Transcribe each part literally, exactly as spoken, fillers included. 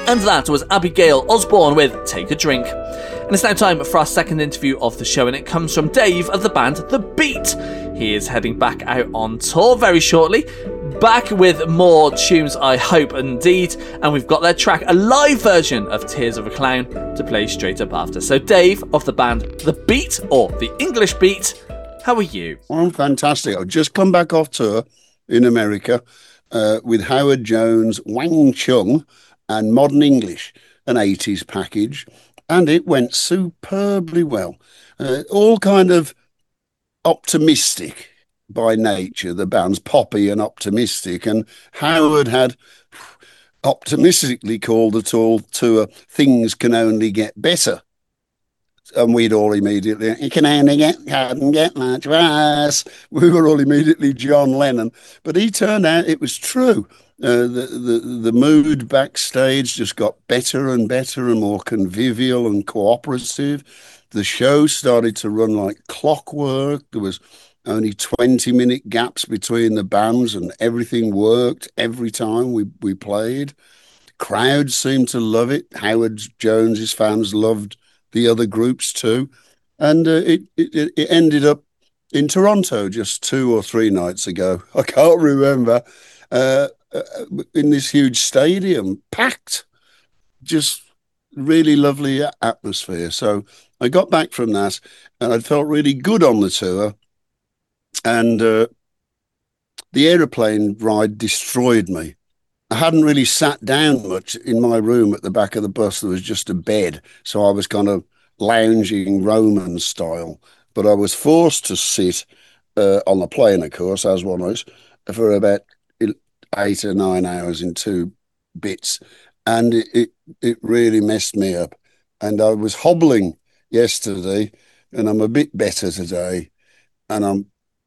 And that was Abigail Osborne with Take a Drink. And it's now time for our second interview of the show, and it comes from Dave of the band The Beat. He is heading back out on tour very shortly, back with more tunes, I hope indeed, and we've got their track, a live version of Tears of a Clown, to play straight up after. So Dave of the band The Beat, or The English Beat, how are you? I'm fantastic. I've just come back off tour in America uh, with Howard Jones, Wang Chung, and Modern English, an eighties package, and it went superbly well. Uh, all kind of optimistic by nature, the band's poppy and optimistic, and Howard had optimistically called the tour tour Things Can Only Get Better. And we'd all immediately, it can only get, can't get much worse. We were all immediately John Lennon. But he turned out it was true. Uh, the, the, the mood backstage just got better and better and more convivial and cooperative. The show started to run like clockwork. There was only twenty minute gaps between the bands, and everything worked every time we, we played. Crowds seemed to love it. Howard Jones's fans loved the other groups too. And uh, it, it, it ended up in Toronto just two or three nights ago. I can't remember. Uh, in this huge stadium, packed, just really lovely atmosphere. So I got back from that and I felt really good on the tour. And uh, the aeroplane ride destroyed me. I hadn't really sat down much in my room at the back of the bus. There was just a bed. So I was kind of lounging Roman style. But I was forced to sit uh, on the plane, of course, as one is, for about eight or nine hours in two bits. And it, it, it really messed me up. And I was hobbling yesterday, and I'm a bit better today. And I'm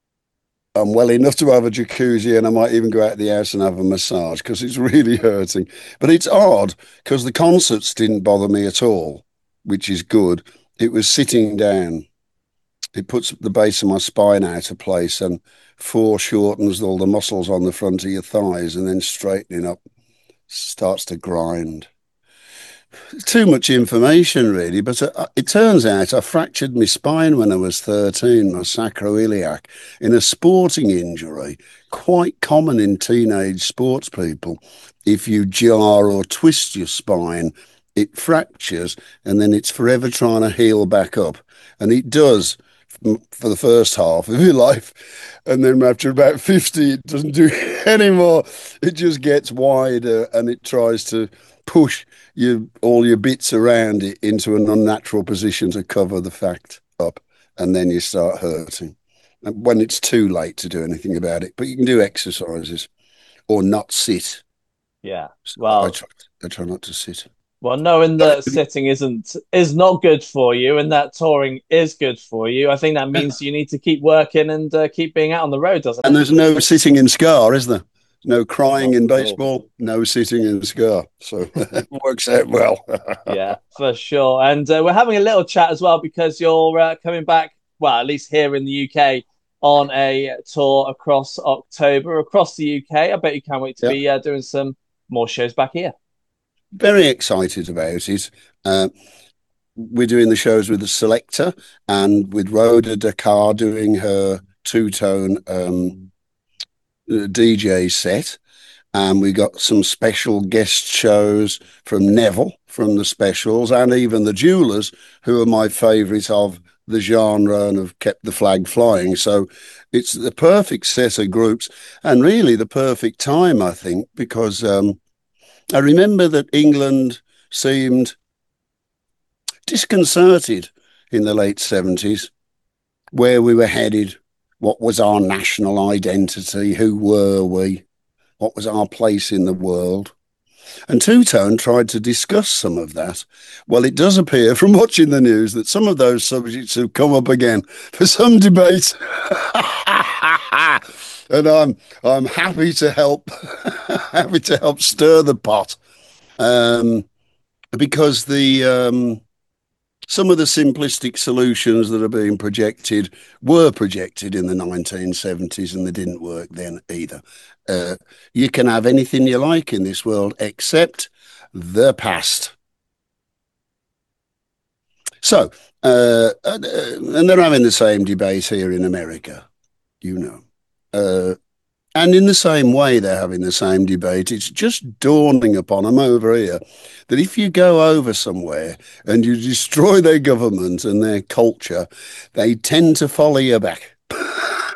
I'm well enough to have a jacuzzi, and I might even go out of the house and have a massage because it's really hurting. But it's odd because the concerts didn't bother me at all, which is good. It was sitting down. It puts the base of my spine out of place and foreshortens all the muscles on the front of your thighs, and then straightening up starts to grind. Too much information, really, but uh, it turns out I fractured my spine when I was thirteen, my sacroiliac, in a sporting injury, quite common in teenage sports people. If you jar or twist your spine, it fractures, and then it's forever trying to heal back up. And it does for the first half of your life. And then after about fifty, it doesn't do anymore. It just gets wider and it tries to push you all your bits around it into an unnatural position to cover the fact up, and then you start hurting when it's too late to do anything about it. But you can do exercises or not sit. Yeah, well, I try, I try not to sit. Well, knowing that sitting isn't is not good for you, and that touring is good for you, I think that means you need to keep working and uh, keep being out on the road, doesn't it? And there's no sitting in Scar, is there? No crying in baseball, no sitting in Scar. So it works out well. Yeah, for sure. And uh, we're having a little chat as well because you're uh, coming back, well, at least here in the U K, on a tour across October, across the U K. I bet you can't wait to yep. be uh, doing some more shows back here. Very excited about it. Uh, we're doing the shows with the Selector and with Rhoda Dakar doing her two-tone um, D J set. And we got some special guest shows from Neville, from the Specials, and even the Jewelers, who are my favourite of the genre and have kept the flag flying. So it's the perfect set of groups and really the perfect time, I think, because... Um, I remember that England seemed disconcerted in the late seventies, where we were headed, what was our national identity, who were we, what was our place in the world. And Two Tone tried to discuss some of that. Well, it does appear from watching the news that some of those subjects have come up again for some debate. And I'm I'm happy to help, happy to help stir the pot, um, because the um, some of the simplistic solutions that are being projected were projected in the nineteen seventies, and they didn't work then either. Uh, you can have anything you like in this world except the past. So, uh, and, uh, and they're having the same debate here in America, you know. Uh, and in the same way they're having the same debate, it's just dawning upon them over here that if you go over somewhere and you destroy their government and their culture, they tend to follow you back.